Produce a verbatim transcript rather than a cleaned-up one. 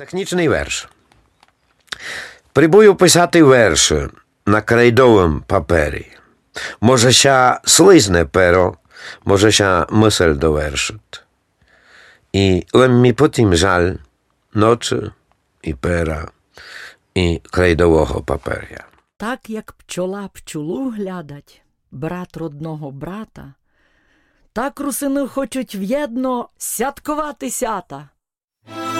Технічний верш. Прибую писати верш на крейдовому папері. Може ся слизне перо, може ся мисль довершить. І лем мі потім жаль ночі і пера, і крейдового паперя. Так, як пчола пчолу глядать, брат родного брата, так русини хочуть в'єдно святкувати сята.